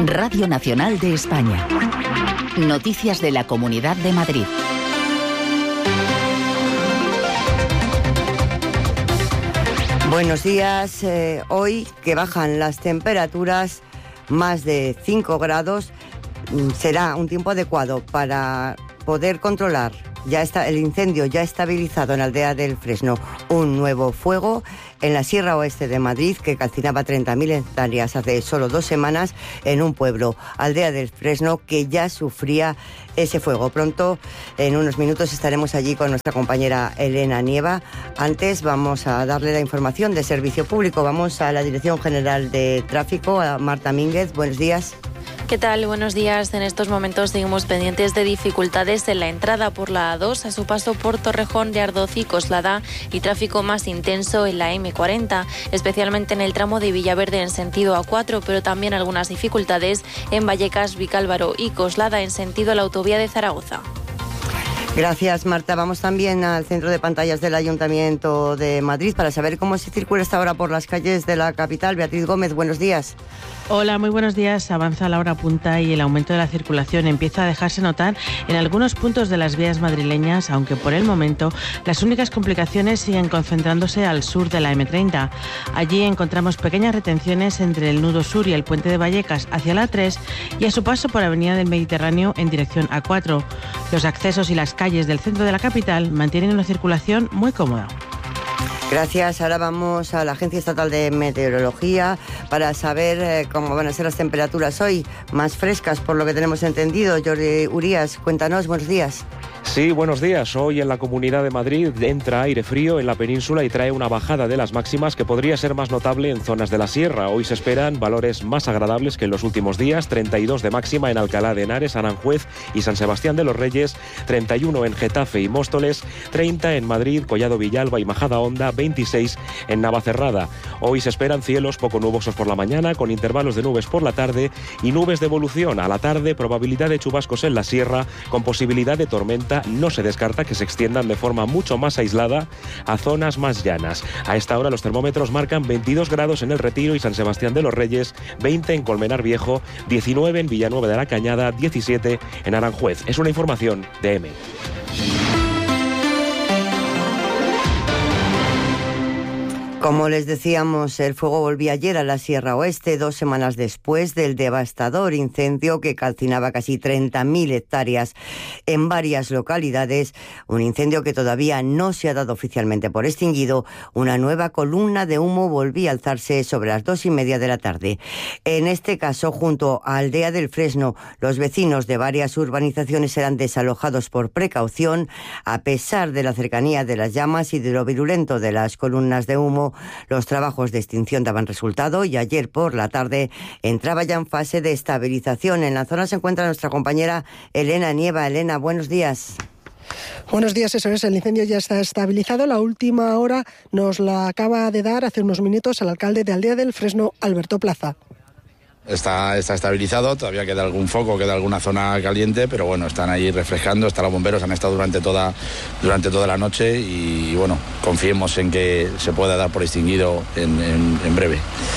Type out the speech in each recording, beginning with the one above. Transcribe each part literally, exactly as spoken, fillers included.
Radio Nacional de España. Noticias de la Comunidad de Madrid. Buenos días. Eh, hoy que bajan las temperaturas, más de cinco grados, será un tiempo adecuado para poder controlar. Ya está el incendio ya estabilizado en la aldea del Fresno. Un nuevo fuego en la Sierra Oeste de Madrid que calcinaba treinta mil hectáreas hace solo dos semanas en un pueblo, aldea del Fresno, que ya sufría ese fuego. Pronto, en unos minutos, estaremos allí con nuestra compañera Elena Nieva. Antes vamos a darle la información de servicio público. Vamos a la Dirección General de Tráfico, a Marta Mínguez. Buenos días. ¿Qué tal? Buenos días. En estos momentos seguimos pendientes de dificultades en la entrada por la A dos, a su paso por Torrejón de Ardoz y Coslada, y tráfico más intenso en la eme cuarenta, especialmente en el tramo de Villaverde en sentido A cuatro, pero también algunas dificultades en Vallecas, Vicálvaro y Coslada en sentido a la autovía de Zaragoza. Gracias, Marta. Vamos también al centro de pantallas del Ayuntamiento de Madrid para saber cómo se circula esta hora por las calles de la capital. Beatriz Gómez, buenos días. Hola, muy buenos días. Avanza la hora punta y el aumento de la circulación empieza a dejarse notar en algunos puntos de las vías madrileñas, aunque por el momento las únicas complicaciones siguen concentrándose al sur de la eme treinta. Allí encontramos pequeñas retenciones entre el nudo sur y el puente de Vallecas hacia la A tres y a su paso por Avenida del Mediterráneo en dirección A cuatro. Los accesos y las calles del centro de la capital mantienen una circulación muy cómoda. Gracias. Ahora vamos a la Agencia Estatal de Meteorología para saber eh, cómo van a ser las temperaturas hoy, más frescas por lo que tenemos entendido. Jordi Urías, cuéntanos, buenos días. Sí, buenos días. Hoy en la Comunidad de Madrid entra aire frío en la península y trae una bajada de las máximas que podría ser más notable en zonas de la sierra. Hoy se esperan valores más agradables que en los últimos días, treinta y dos de máxima en Alcalá de Henares, Aranjuez y San Sebastián de los Reyes, treinta y uno en Getafe y Móstoles, treinta en Madrid, Collado Villalba y Majadahonda, veintiséis en Navacerrada. Hoy se esperan cielos poco nubosos por la mañana, con intervalos de nubes por la tarde y nubes de evolución. A la tarde, probabilidad de chubascos en la sierra, con posibilidad de tormenta. No se descarta que se extiendan de forma mucho más aislada a zonas más llanas. A esta hora los termómetros marcan veintidós grados en El Retiro y San Sebastián de los Reyes, veinte en Colmenar Viejo, diecinueve en Villanueva de la Cañada, diecisiete en Aranjuez. Es una información de EME. Como les decíamos, el fuego volvió ayer a la Sierra Oeste, dos semanas después del devastador incendio que calcinaba casi treinta mil hectáreas en varias localidades. Un incendio que todavía no se ha dado oficialmente por extinguido. Una nueva columna de humo volvía a alzarse sobre las dos y media de la tarde. En este caso, junto a Aldea del Fresno, los vecinos de varias urbanizaciones eran desalojados por precaución, a pesar de la cercanía de las llamas y de lo virulento de las columnas de humo. Los trabajos de extinción daban resultado y ayer por la tarde entraba ya en fase de estabilización. En la zona se encuentra nuestra compañera Elena Nieva. Elena, buenos días. Buenos días, eso es, el incendio ya está estabilizado. La última hora nos la acaba de dar hace unos minutos el alcalde de Aldea del Fresno, Alberto Plaza. Está, está estabilizado, todavía queda algún foco, queda alguna zona caliente, pero bueno, están ahí refrescando, están los bomberos, han estado durante toda, durante toda la noche y, y bueno, confiemos en que se pueda dar por extinguido en, en, en breve.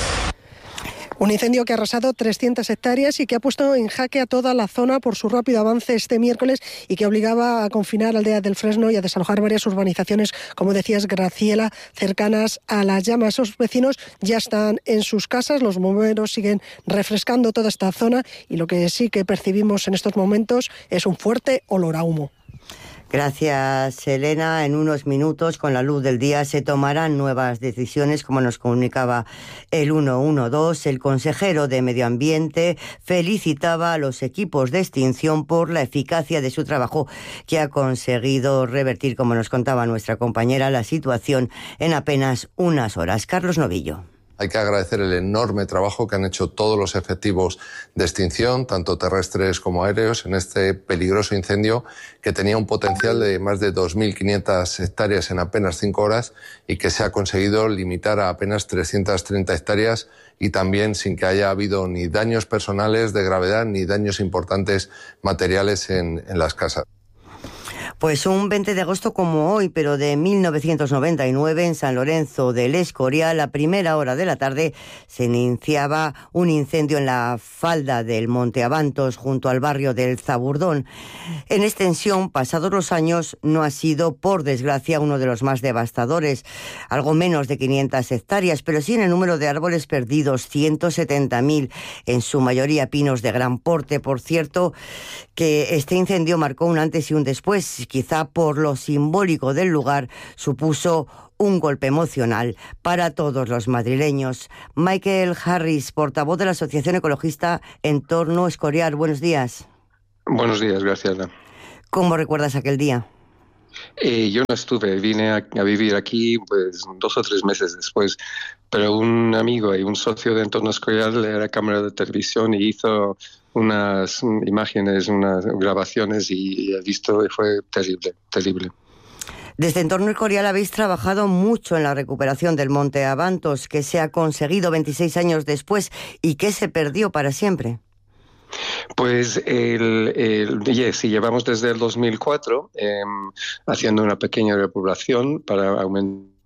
Un incendio que ha arrasado trescientas hectáreas y que ha puesto en jaque a toda la zona por su rápido avance este miércoles y que obligaba a confinar a Aldea del Fresno y a desalojar varias urbanizaciones, como decías, Graciela, cercanas a las llamas. Esos vecinos ya están en sus casas, los bomberos siguen refrescando toda esta zona y lo que sí que percibimos en estos momentos es un fuerte olor a humo. Gracias, Elena. En unos minutos, con la luz del día, se tomarán nuevas decisiones, como nos comunicaba el ciento doce. El consejero de Medio Ambiente felicitaba a los equipos de extinción por la eficacia de su trabajo, que ha conseguido revertir, como nos contaba nuestra compañera, la situación en apenas unas horas. Carlos Novillo. Hay que agradecer el enorme trabajo que han hecho todos los efectivos de extinción, tanto terrestres como aéreos, en este peligroso incendio que tenía un potencial de más de dos mil quinientas hectáreas en apenas cinco horas y que se ha conseguido limitar a apenas trescientas treinta hectáreas y también sin que haya habido ni daños personales de gravedad ni daños importantes materiales en, en las casas. Pues un veinte de agosto como hoy, pero de mil novecientos noventa y nueve, en San Lorenzo del Escorial, a primera hora de la tarde, se iniciaba un incendio en la falda del Monte Abantos, junto al barrio del Zaburdón. En extensión, pasados los años, no ha sido, por desgracia, uno de los más devastadores, algo menos de quinientas hectáreas, pero sí en el número de árboles perdidos, ciento setenta mil, en su mayoría pinos de gran porte. Por cierto, que este incendio marcó un antes y un después. Quizá por lo simbólico del lugar, supuso un golpe emocional para todos los madrileños. Michael Harris, portavoz de la Asociación Ecologista Entorno Escorial. Buenos días. Buenos días, Graciela. ¿Cómo recuerdas aquel día? Eh, yo no estuve, vine a, a vivir aquí pues dos o tres meses después, pero un amigo y un socio de Entorno Escorial era cámara de televisión y hizo unas imágenes, unas grabaciones y he visto y fue terrible, terrible. Desde Entorno Escorial habéis trabajado mucho en la recuperación del Monte Abantos, que se ha conseguido veintiséis años después y que se perdió para siempre. Pues el, el, yes, sí, llevamos desde el dos mil cuatro eh, haciendo una pequeña repoblación para aumentar.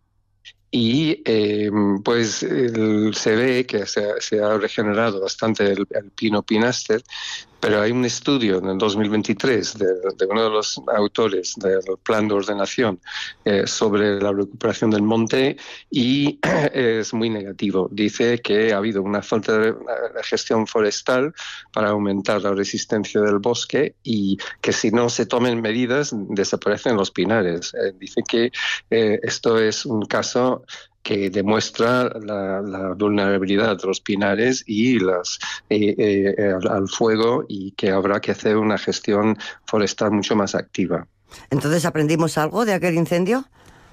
Y eh, pues el, se ve que se, se ha regenerado bastante el, el pino pinaster, pero hay un estudio en el dos mil veintitrés de, de uno de los autores del Plan de Ordenación eh, sobre la recuperación del monte y eh, es muy negativo. Dice que ha habido una falta de gestión forestal para aumentar la resistencia del bosque y que si no se tomen medidas desaparecen los pinares. Eh, dice que eh, esto es un caso que demuestra la, la vulnerabilidad de los pinares y las, eh, eh, al, al fuego y que habrá que hacer una gestión forestal mucho más activa. ¿Entonces aprendimos algo de aquel incendio?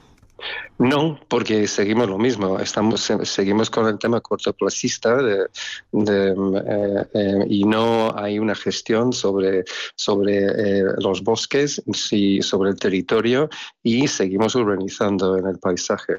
No, porque seguimos lo mismo. Estamos seguimos con el tema cortoplacista de, de, eh, eh, y no hay una gestión sobre sobre eh, los bosques, sí, sobre el territorio y seguimos urbanizando en el paisaje.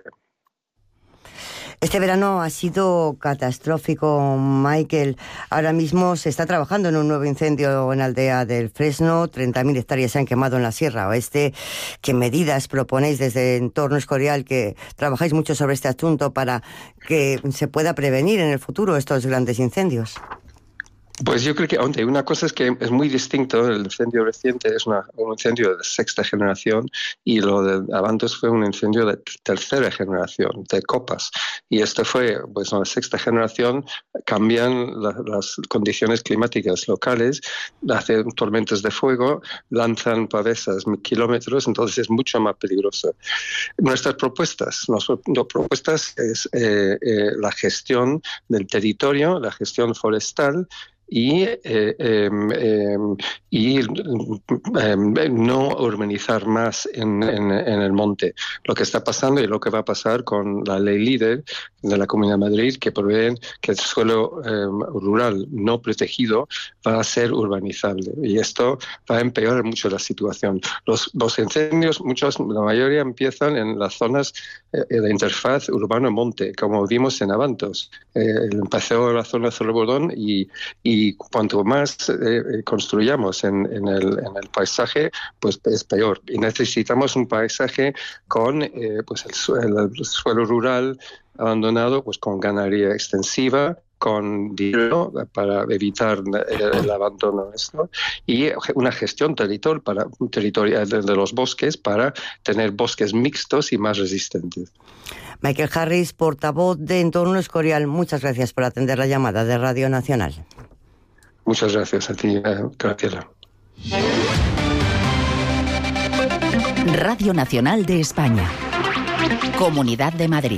Este verano ha sido catastrófico, Michael. Ahora mismo se está trabajando en un nuevo incendio en Aldea del Fresno. treinta mil hectáreas se han quemado en la Sierra Oeste. ¿Qué medidas proponéis desde Entorno Escorial, que trabajáis mucho sobre este asunto, para que se pueda prevenir en el futuro estos grandes incendios? Pues yo creo que aunque una cosa es que es muy distinto. El incendio reciente es una, un incendio de sexta generación y lo de Abantos fue un incendio de tercera generación, de copas. Y este fue, pues en la sexta generación cambian la, las condiciones climáticas locales, hacen tormentas de fuego, lanzan pavesas kilómetros, entonces es mucho más peligroso. Nuestras propuestas, nuestras propuestas es eh, eh, la gestión del territorio, la gestión forestal, y, eh, eh, eh, y eh, no urbanizar más en, en, en el monte. Lo que está pasando y lo que va a pasar con la ley líder de la Comunidad de Madrid, que prevé que el suelo eh, rural no protegido va a ser urbanizable, y esto va a empeorar mucho la situación. Los, los incendios, muchos, la mayoría empiezan en las zonas eh, de interfaz urbano-monte, como vimos en Abantos. Eh, empezó en la zona de Zaburdón y, y Y cuanto más eh, construyamos en, en, el, en el paisaje, pues es peor. Y necesitamos un paisaje con eh, pues el, suelo, el suelo rural abandonado, pues con ganadería extensiva, con dinero para evitar el, el abandono, ¿no? Y una gestión territorial, para, territorial de, de los bosques para tener bosques mixtos y más resistentes. Michael Harris, portavoz de Entorno Escorial, muchas gracias por atender la llamada de Radio Nacional. Muchas gracias a ti, Graciela. Radio Nacional de España. Comunidad de Madrid.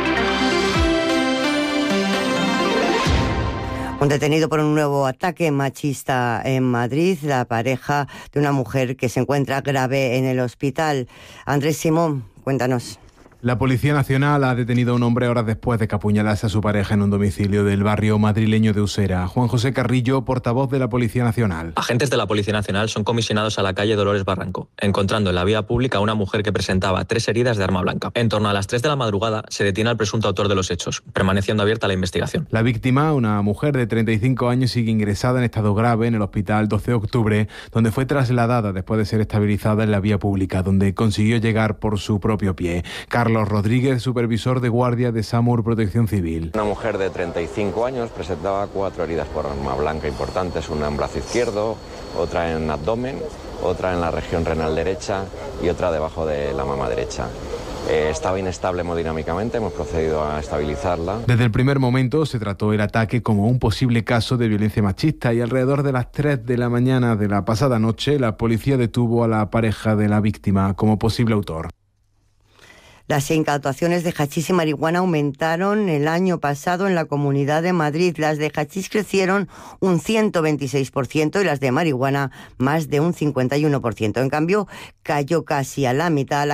Un detenido por un nuevo ataque machista en Madrid, la pareja de una mujer que se encuentra grave en el hospital. Andrés Simón, cuéntanos. La Policía Nacional ha detenido a un hombre horas después de que apuñalase a su pareja en un domicilio del barrio madrileño de Usera. Juan José Carrillo, portavoz de la Policía Nacional. Agentes de la Policía Nacional son comisionados a la calle Dolores Barranco, encontrando en la vía pública a una mujer que presentaba tres heridas de arma blanca. En torno a las tres de la madrugada se detiene al presunto autor de los hechos, permaneciendo abierta la investigación. La víctima, una mujer de treinta y cinco años, sigue ingresada en estado grave en el hospital doce de octubre, donde fue trasladada después de ser estabilizada en la vía pública, donde consiguió llegar por su propio pie. Carlos Rodríguez, supervisor de guardia de SAMUR Protección Civil. Una mujer de treinta y cinco años presentaba cuatro heridas por arma blanca importantes, una en brazo izquierdo, otra en abdomen, otra en la región renal derecha y otra debajo de la mama derecha. Eh, estaba inestable hemodinámicamente, hemos procedido a estabilizarla. Desde el primer momento se trató el ataque como un posible caso de violencia machista y alrededor de las tres de la mañana de la pasada noche la policía detuvo a la pareja de la víctima como posible autor. Las incautaciones de hachís y marihuana aumentaron el año pasado en la Comunidad de Madrid. Las de hachís crecieron un ciento veintiséis por ciento y las de marihuana más de un cincuenta y uno por ciento. En cambio, cayó casi a la mitad la